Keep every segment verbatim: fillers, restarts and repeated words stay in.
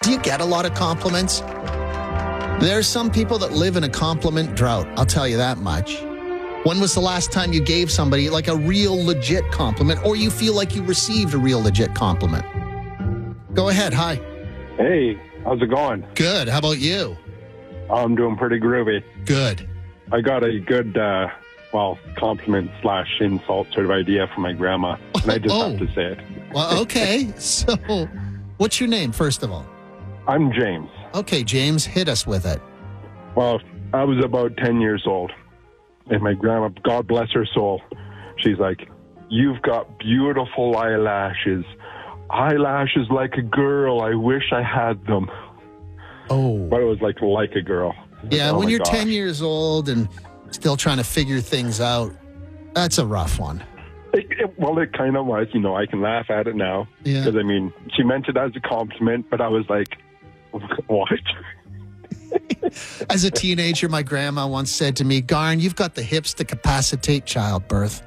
Do you get a lot of compliments? There's some people that live in a compliment drought. I'll tell you that much. When was the last time you gave somebody like a real legit compliment, or you feel like you received a real legit compliment? Go ahead. Hi. Hey, how's it going? Good. How about you? I'm doing pretty groovy. Good. I got a good, uh, well, compliment slash insult sort of idea from my grandma, and I just Oh. have to say it. Well, okay. So, what's your name, first of all? I'm James. Okay, James, hit us with it. Well, I was about ten years old, and my grandma, God bless her soul, she's like, "You've got beautiful eyelashes. Eyelashes like a girl. I wish I had them." Oh. But it was like, like a girl. Yeah, Oh when my you're gosh. ten years old and still trying to figure things out, that's a rough one. It, it, well, it kind of was. You know, I can laugh at it now. Yeah. Because, I mean, she meant it as a compliment, but I was like, what? As a teenager, my grandma once said to me, "Garn, you've got the hips to capacitate childbirth."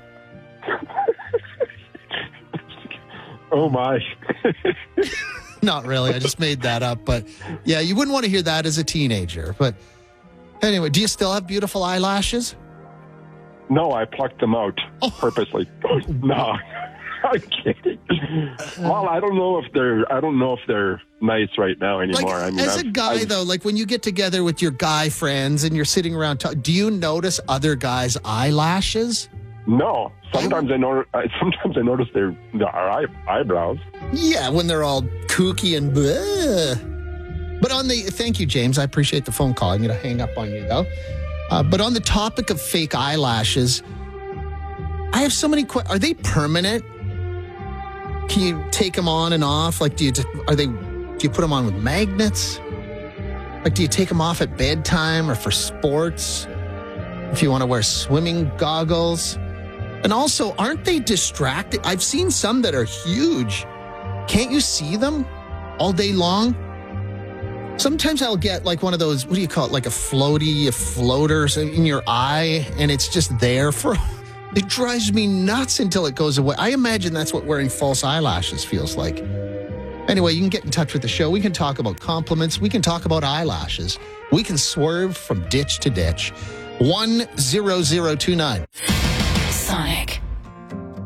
Oh, my. Not really. I just made that up. But yeah, you wouldn't want to hear that as a teenager. But anyway, do you still have beautiful eyelashes? No, I plucked them out Oh. purposely. No, I'm kidding. Well, I don't know if they're. I don't know if they're nice right now Like, anymore. I mean, as I've- a guy, I've- though, like when you get together with your guy friends and you're sitting around, talk, do you notice other guys' eyelashes? no. Sometimes I, notice. I, sometimes I notice their their eye, eyebrows. Yeah, when they're all kooky and bleh. But on the, thank you, James. I appreciate the phone call. I'm going to hang up on you, though. Uh, but on the topic of fake eyelashes, I have so many questions. Are they permanent? Can you take them on and off? Like, do you, are they, do you put them on with magnets? Like, do you take them off at bedtime or for sports? If you want to wear swimming goggles? And also, aren't they distracting? I've seen some that are huge. Can't you see them all day long? Sometimes I'll get like one of those, what do you call it? Like a floaty, a floater in your eye, and it's just there for, it drives me nuts until it goes away. I imagine that's what wearing false eyelashes feels like. Anyway, you can get in touch with the show. We can talk about compliments. We can talk about eyelashes. We can swerve from ditch to ditch. one zero zero two nine. Sonic.